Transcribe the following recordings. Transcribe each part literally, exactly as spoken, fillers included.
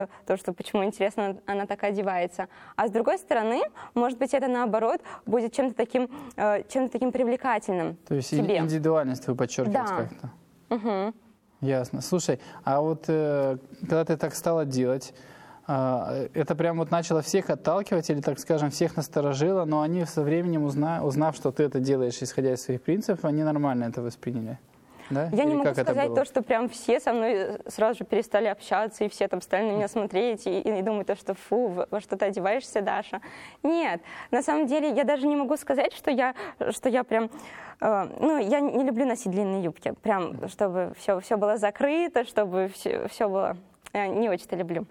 то, что почему, интересно, она так одевается. А с другой стороны, может быть, это наоборот будет чем-то таким, э, чем-то таким привлекательным. То есть тебе. Индивидуальность вы подчеркиваете да. как-то? Угу. Ясно. Слушай, а вот э, когда ты так стала делать, э, это прям вот начало всех отталкивать или, так скажем, всех насторожило, но они со временем, узна, узнав, что ты это делаешь, исходя из своих принципов, они нормально это восприняли? Да? Я Или не могу сказать то, что прям все со мной сразу же перестали общаться, и все там стали на меня смотреть и, и думать, то, что фу, во что ты одеваешься, Даша. Нет, на самом деле я даже не могу сказать, что я, что я прям... Э, ну, я не люблю носить длинные юбки, прям, чтобы все, все было закрыто, чтобы все, все было... Я не очень-то люблю.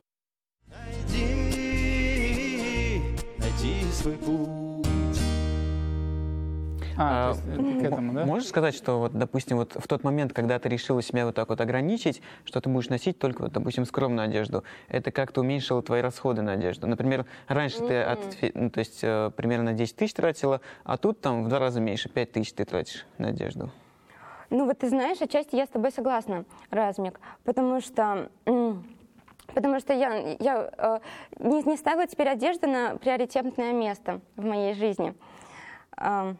Найди, найди свой путь. А, к этому, да? Можешь сказать, что, вот, допустим, вот в тот момент, когда ты решила себя вот так вот ограничить, что ты будешь носить только, вот, допустим, скромную одежду, это как-то уменьшило твои расходы на одежду? Например, раньше mm-hmm. ты от, ну, то есть, э, примерно десять тысяч тратила, а тут там в два раза меньше, пять тысяч ты тратишь на одежду. Ну вот ты знаешь, отчасти я с тобой согласна, Размик, потому что... Потому что я, я э, не, не ставила теперь одежду на приоритетное место в моей жизни. Э,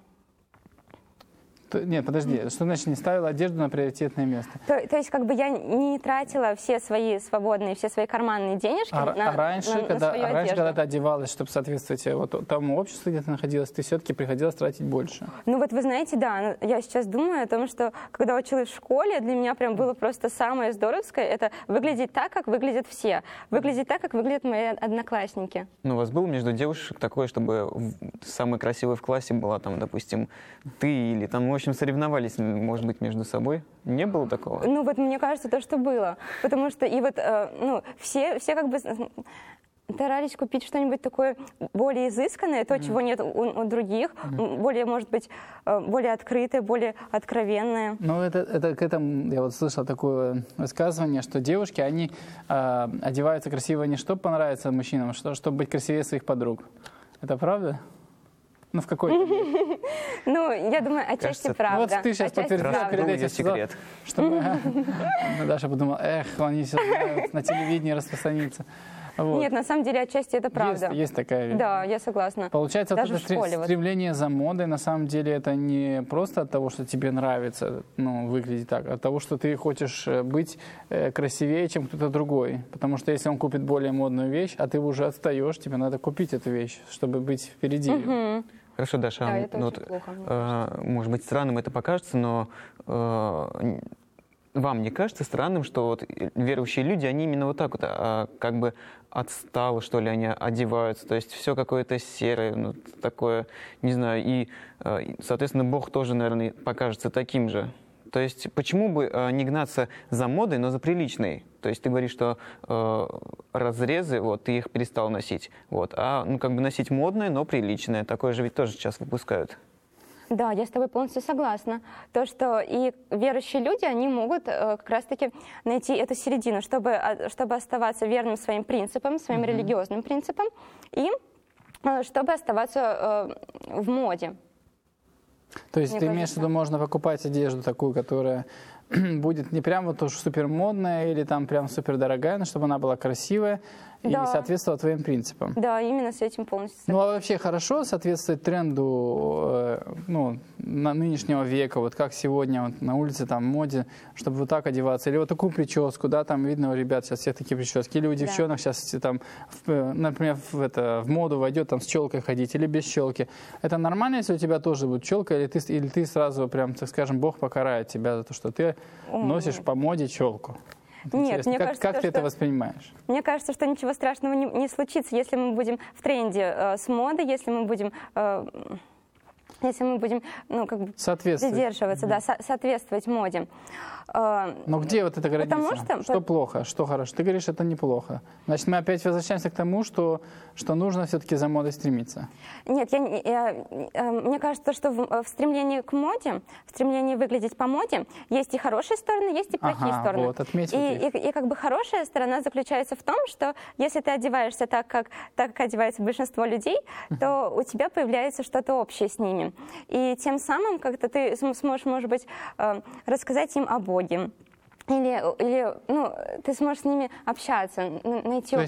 Нет, подожди, что значит не ставила одежду на приоритетное место? То, то есть как бы я не тратила все свои свободные, все свои карманные денежки а, на, а раньше, на, когда, на свою а раньше, одежду. когда ты одевалась, чтобы соответствовать вот тому обществу, где ты находилась, ты все-таки приходилось тратить больше? Ну вот вы знаете, да, я сейчас думаю о том, что когда училась в школе, для меня прям было просто самое здоровское, это выглядеть так, как выглядят все, выглядеть так, как выглядят мои одноклассники. Ну, у вас было между девушек такое, чтобы самой красивой в классе была, там, допустим, ты или там, в общем, соревновались, может быть, между собой? Не было такого? Ну, вот мне кажется, то, что было. Потому что, и вот, э, ну, все, все как бы старались купить что-нибудь такое более изысканное, то, mm. чего нет у, у других, mm. более, может быть, более открытое, более откровенное. Ну, это, это к этому, я вот слышал такое высказывание, что девушки, они э, одеваются красиво не чтобы понравиться мужчинам, а что, чтобы быть красивее своих подруг. Это правда? Ну, в какой-то мере. Ну, я думаю, отчасти правда. Вот ты сейчас подтвердила перед этим секрет. Чтобы Даша подумала, эх, они сейчас знают, на телевидении распространится. Вот. Нет, на самом деле, отчасти это правда. Есть, есть такая вещь. Да, я согласна. Получается, даже вот это в школе, стремление вот. за модой, на самом деле, это не просто от того, что тебе нравится, ну, выглядеть так, а от того, что ты хочешь быть э, красивее, чем кто-то другой. Потому что если он купит более модную вещь, а ты уже отстаешь, тебе надо купить эту вещь, чтобы быть впереди. Угу. Хорошо, Даша, да, а, это ну, очень вот, плохо, э, может быть, странным это покажется, но э, вам не кажется странным, что вот верующие люди, они именно вот так вот, а, как бы отстало, что ли, они одеваются, то есть все какое-то серое, ну, такое, не знаю, и, соответственно, Бог тоже, наверное, покажется таким же. То есть почему бы э, не гнаться за модой, но за приличной? То есть ты говоришь, что э, разрезы, вот, ты их перестал носить, вот, а ну, как бы носить модное, но приличное. Такое же ведь тоже сейчас выпускают. Да, я с тобой полностью согласна. То, что и верующие люди, они могут э, как раз-таки найти эту середину, чтобы, чтобы оставаться верным своим принципам, своим mm-hmm. религиозным принципам, и э, чтобы оставаться э, в моде. То есть Мне ты кажется, имеешь в виду, можно покупать одежду такую, которая будет не прям вот уж супер модная или там прям супер дорогая, но чтобы она была красивая да. и соответствовала твоим принципам. Да, именно с этим полностью согласна. Ну а вообще хорошо соответствовать тренду э, ну, на нынешнего века, вот как сегодня вот, на улице там моде, чтобы вот так одеваться, или вот такую прическу, да, там видно у ребят сейчас все такие прически, или у девчонок да. сейчас там, в, например, в, это, в моду войдет там с челкой ходить или без челки. Это нормально, если у тебя тоже будет челка, или ты, или ты сразу прям, так скажем, Бог покарает тебя за то, что ты носишь по моде челку? Вот Нет, мне как, кажется, как то, ты что... это воспринимаешь? Мне кажется, что ничего страшного не, не случится, если мы будем в тренде э, с модой, если мы будем, э, если мы будем, ну, как бы придерживаться, mm-hmm. да, со соответствовать моде. Э, Но где вот эта граница? Потому что, что плохо, что хорошо? Ты говоришь, это неплохо. Значит, мы опять возвращаемся к тому, что, что нужно все-таки за модой стремиться. Нет, я, я, я, мне кажется, что в, в стремлении к моде, в стремлении выглядеть по моде, есть и хорошие стороны, есть и плохие ага, стороны. Вот, отметь, и, и, и как бы хорошая сторона заключается в том, что если ты одеваешься так, как, так, как одевается большинство людей, то у тебя появляется что-то общее с ними. И тем самым как-то ты сможешь, может быть, рассказать им о Боге. Или, или ну, ты сможешь с ними общаться, найти общий